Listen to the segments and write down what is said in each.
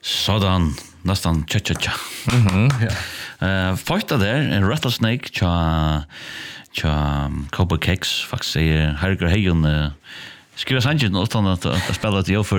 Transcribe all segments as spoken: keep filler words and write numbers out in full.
Sådan, nästan cha-cha-cha. Mhm. Ja. Eh, första där en rattlesnake cha cha Cobra Cakes faktiskt säger Harger Hagen skriva sanjen utan att att spela det jag för.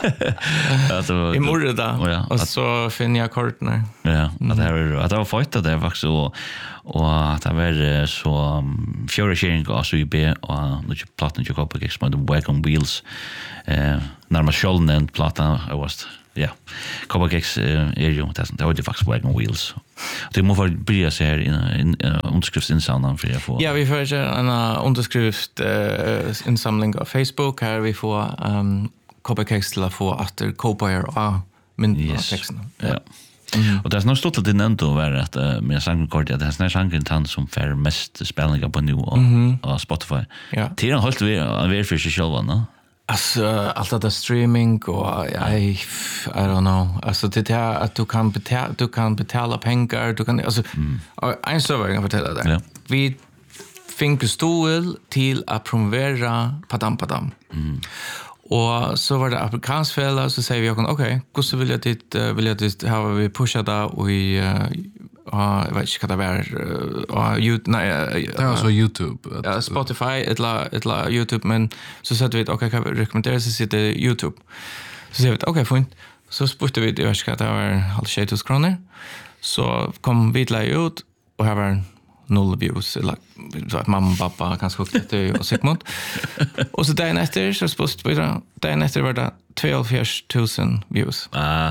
Att I morgon då. Ja. Och så finner jag korten. Ja, att det är att det var första där faktiskt och och att det var så fjärde sharing alltså i B och nu plattan jag Cobra Cakes med the wagon wheels. Eh, när man skölden den plattan jag var ja. Cobra Cakes är ju det det var ju faktiskt wagon wheels. Det måste börja så här in underskriftsinsamling för jag får. Ja, vi får en underskrift uh, insamling på Facebook här vi får um, Cobra Cakes till att få efter Cobra och min texten. Ja. Mm. Och det är nog stort att det ändå var att uh, med sångkort att det är snär sången tant som får mest spelningar på nu och, mm-hmm. och Spotify. Ja. Det är hållt vi vi för sig själva, va? Alltså allt det streaming och I I don't know. Alltså det är att du kan betala du kan betala pengar, du kan alltså mm. en server kan fortälla det. Ja. Vi fick stol till att promovera Padam Padam. Mm. Och så var det amerikansk fälla så säger vi okej, okay, hur så vill jag dit vill jag dit ha vi pusha där och i ja, jag vet inte vad det var och YouTube nej det var så YouTube ja, Spotify eller eller YouTube men så sa vi okej okay, kan vi rekommendera så sitter YouTube så säger vi okej okay, fint så spurte vi det jag ska ta var halvtjugo kronor så kom vi till ut och här var noll views eller så att mamma och pappa kanske hukte det och Sigmund och så dagen efter så spurte vi då dagen efter var det tjugofyra tusen views ah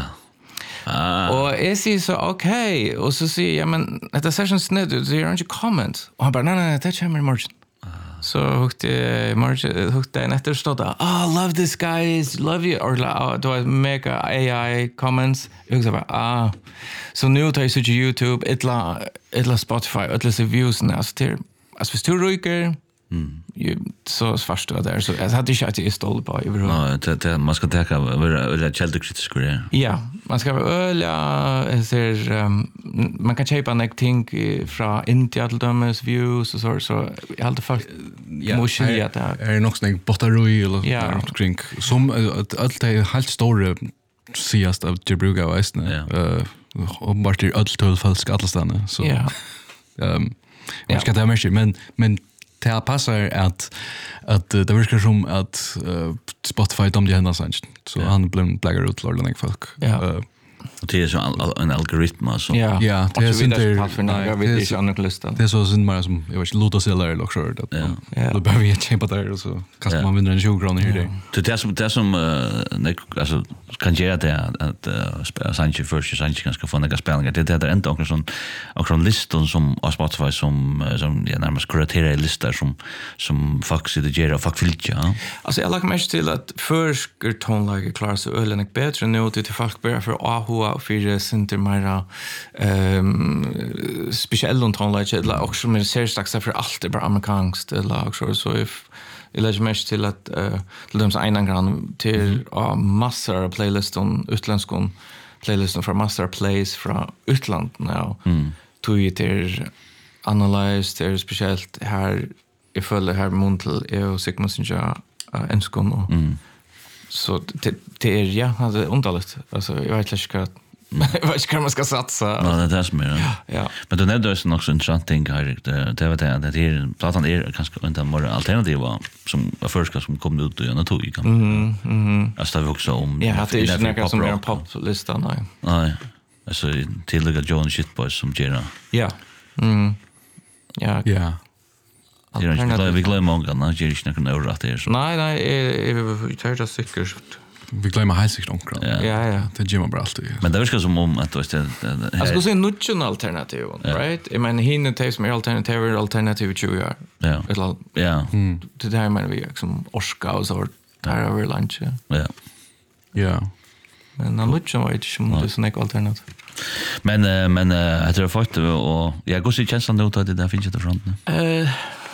Ah. Och jag säger så okej okay. Och så säger jag men det session sned du gör inte comment och han bara nej nej det kommer imorgon. Ah. Så hukte imorgon hukte en efter stod där oh love this guys love you or oh, det var mega A I comments jag sa bara ah så nu tar jag så YouTube etla etla Spotify etla så views när så till alltså för stor ryker mm. ju så svårt det där så jag hade ju inte install på överhuvud. Ja, det man ska ta över källkritisk det. Ja, man ska öl ja ser um, man kan köpa en ting från India till dömes views och så så jag hade faktiskt måste ja det är nog sån battery eller ja. Runt kring som allt det helt stora siast av det brukar vara eh och bara det allt till falsk alla så ja. Ehm jag ska ta med men men det passar att att det verkar som att uh, Spotify dom de hända sånt så yeah. han blev blaggar ut lorden folk. Ja. Uh, och det är så en algoritm så. Ja. Ja, det är inte jag vet inte annat listan. Det är så synd bara som jag vet Lotto eller Luxor att ja. Då behöver jag köpa där och så kastar man vinner en tjugo kronor här det. Det det som det som alltså kan göra det att spela Sanchez först Sanchez ganska få några spelningar det det är inte också sån också en listan som på Spotify som som jag närmast kuraterar listor som som faktiskt det ger och faktiskt ja. Alltså jag lägger mest till att försker tonläge klarar sig ölen och bättre nu till folk bara för A och för center mera ehm speciell tonläge eller också med särskilt för allt det bara amerikanskt eller också så if jag lägger mest till att uh, till dem så en grann till uh, massor av playliston utländskon playliston för massor plays från utland now. Mm. Tog ju till analyze det speciellt här i följer här Montel är och Sigmund Sinja enskon och mm. så det det är ja alltså underligt alltså jag vet inte vad jag vet inte vad man ska satsa. Ja, det är som är. Ja. Men det är också något intressant ting här det det var det det är platan är kanske inte mer alternativ som första som kom ut och jag tog kan. Mhm. Mhm. Alltså det var också om ja, det är inte något som är en poplista nej. Nej. Alltså tillräckligt John Shitboys som gera. Ja. Mm. Ja. Ja. Det är inte vi glömmer många när det är inte något rätt det så. Nej, nej, jag tar det säkert. Vi glömmer helt långt. Ja, ja. Det gör man bra alltid. Men det verkar som om att det är jag ska säga nutchen alternativ, right? I mean hinner ta som alternativ alternativ tjugo år. Ja. Eller ja. Det där menar vi liksom orska och så där över lunch. Ja. Ja. Men nutchen var inte som det snäck alternativ. Men men jag tror faktiskt och jag går så känslan då att det där finns inte fronten. Eh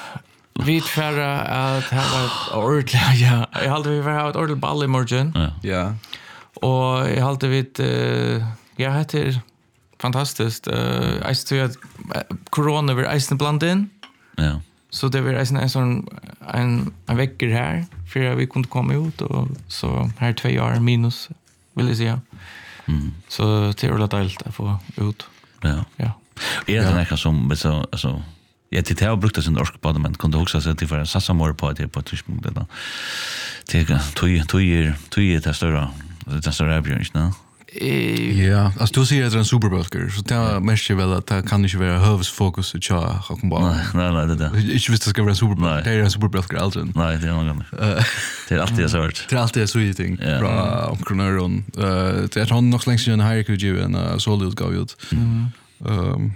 vi förra att ha ett ordentligt ja jag hade vi var ett ordentligt ball i morgon ja ja och jag hade vi uh, ja heter fantastiskt eh I stod att corona var isen bland in ja så det var isen en sån en en vecka här för vi kunde komma ut och så här två år minus vill jag säga Så det är det deilt att få ut. Ja. Ja. Är det något som med så alltså jag tittar och brukar sin orsk på det men kunde också säga till för satsa mer på det på tidspunkt där. Det tog tog tog det större det större erbjudande, ne? Ja, alltså du säger att det är en superbulker, så det är mest väl att det kan inte vara huvudfokus i tja Håkan Nej, nej, nej, det där. Inte visst det ska vara en superbulker, det är en superbulker aldrig. Nej, det är något annat. Det är alltid så hört. Det är alltid så i ting bra omkronöron. Det är han nog längst sedan här kunde ju en solutgåva ut. Um,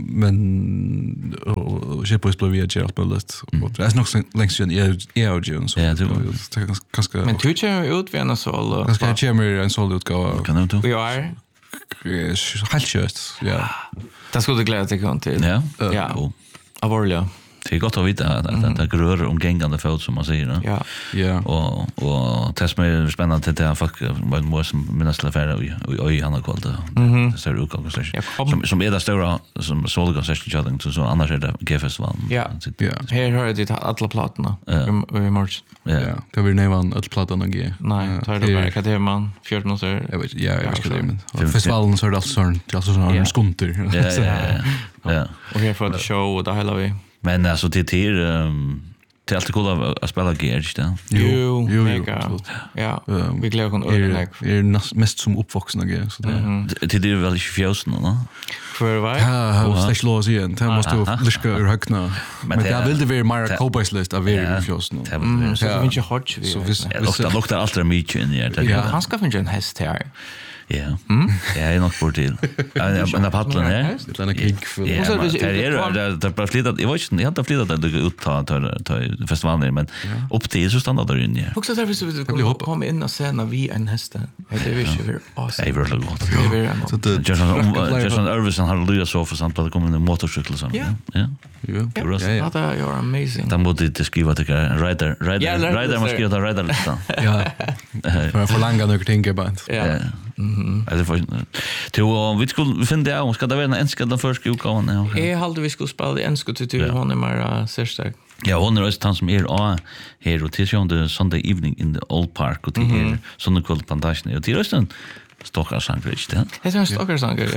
men och köpa oss blev vi att göra bullet och det är nog längst sedan är är ju så ja det är ganska men du kör ut vi en sol ganska jag kör en solutgåva kan du vi är helt kött ja det skulle glädja dig kan till ja ja avorliga det är gott att veta att det grör omgängande fot som man säger ja ja och och det som är spännande det är faktiskt vad man som minst affär och i andra kvällar det ser ut som som som är det stora som sålga session chatting så så annars är det G-festival ja här hör det alla plattorna i mars ja det blir nävan att plattorna G nej tar det bara det man fjorton så jag vet ja jag vet inte men festivalen så är det alltså sån det är alltså sån skunter ja ja och här får det show och det hela vi men alltså det till det är alltid cool att spela gear då. Jo, jo, mega. Ja, vi glömmer kon överlägg. Det är mest som uppvuxna gear så det. Det är väl inte fjäsen då. För vad? Ja, det är lås igen. Det måste du lyska ur högna. Men det vill det vara mer cowboys list av er fjäsen. Så det finns ju hot vi. Så det luktar alltid mycket in i det. Ja, han ska finna en häst här. Ja. Ja, är nog bort till. Men det paddlar ner. Det är en kick för. Ja, det är det bara flyttat. Jag vet inte, jag hade flyttat det ut ta ta festivalen men upp till så standard där inne. Också därför så vi kommer in och se när vi en häst. Det är ju så awesome. Det är väldigt gott. Det är så det Jason Jason Irvison har Louis så för samt att det kommer en motorcykel så. Ja. Ja. Ja. Ja, det är amazing. Då måste det skriva till rider rider rider måste skriva till rider listan. Ja. För för långa några ting bara. Ja. Mhm. Alltså för till vi skulle finna det om ska det vara en enska den första utgåvan. Jag hade vi skulle spela i enska till hon är mer särskilt. Ja, hon är just han som är a här och till the Sunday evening in the Old Park och till här såna kul plantation och till rösten stockar sandwich där. Det är en stockar sandwich,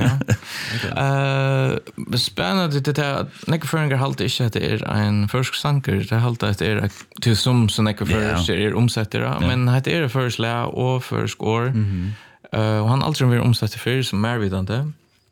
ja. Eh, spännande det där Nick Ferringer halt inte att det är en försk sanker. Det halt att det är till som så Nick Ferringer är omsättare, men det är det först lä och försk år. Eh, och han alltid vill omsätta för som mer vidande.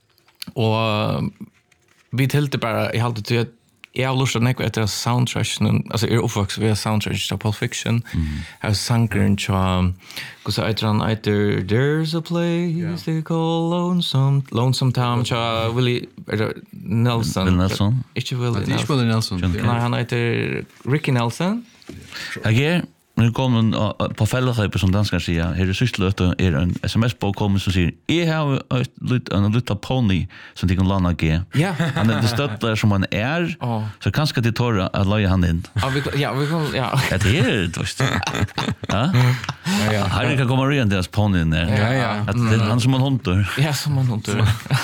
Och vi tälte bara i halt till jag har lust att näka ett soundtrack alltså är uppvuxen via soundtrack av Pulp Fiction. Har sankern så hur så heter han heter There's a place they call Lonesome Lonesome Town så Willie Nelson. Willie Nelson. Inte Willie Nelson. Willie Nelson. Nej, han heter Ricky Nelson. Okej. Nu kommer på fället som danskar säger här är sysslöt är en sms på kommer som säger jag har en liten pony som de kan landa G. Ja. Han är det stöttar som han är så kanske det torra att lägga han in. Ja, vi ja, vi kan ja. Det är det visst. Ja. Ja. Här kan komma igen deras pony där. Ja, ja. Att han som en hund. Ja, som en hund.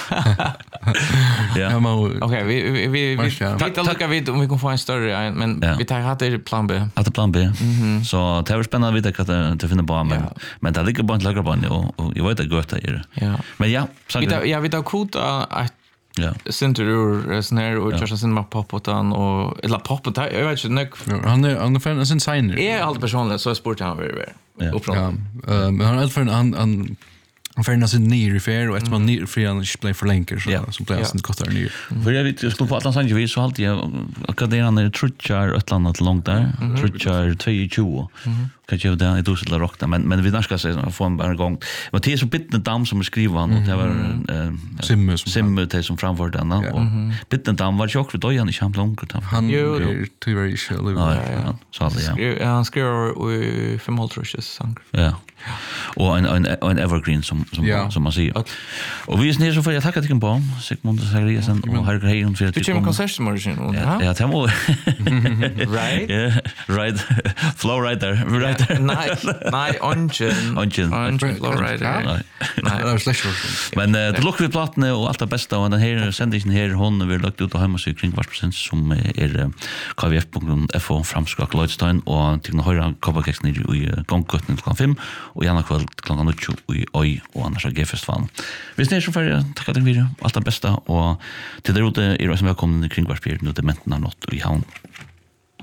Ja. Okej, vi vi vi vi tar lukka vid om vi kan få en större men vi tar hade plan B. Att plan B. Så Så det var spännande att veta att det finner på men ja. men det ligger bara inte lagra på och, och jag vet att gott är. Ja. Men ja, så vi ja vi tar kota att ja. Center ur snär och just sen med poppotan och eller poppot jag vet inte näck. Han är han är fan en signer. Är allt personligt så sport han väl väl. Ja. Men han är för en han han får nästan ner i fair och ett man ner för han spelar för länker så som blir sen kostar ner. För jag vet jag skulle på att han sa ju så alltid jag kan han trutchar ett annat långt där. Trutchar tjugo. Kan ju där i dosla rockta men men vi näska så få en bara gång. Men det är så bittne dam som skriver han och det var Simme Simme det som framför den och bittne dam var chock för då han inte långt han. Han är tyvärr inte Ja, så det ja. Han skriver i fem halvtrushes sång. Ja. Och en en en evergreen som som ja. som man säger. Och vi är ner så för jag tackar dig på Sigmund Zachariasen och Harry Graham för att du kommer konsertmorgon ja. Ja, det var right. Ja, right. Flow right there. Right Lowrider. Nej, nej, ungen. Ungen. Ungen Lowrider. Nej. Nej, det är slash version. Men uh, det lukker vi platene og alt det beste, og den her sendingen her, hun vil lagt ut av hjemmesøk kring Varsprosent, som er k v f punktum f o framskak Lloydstein, og til å høre Koppakeks nere i Gonggutten klokken fem, og gjerne kveld klokken nuttio i Øy, og annars av G-festivalen. Hvis ni er så ferdig, takk at dere videre, alt det beste, og til der ute er det som velkommen kring Varsprosent, nå til Menten av Nått i Havn.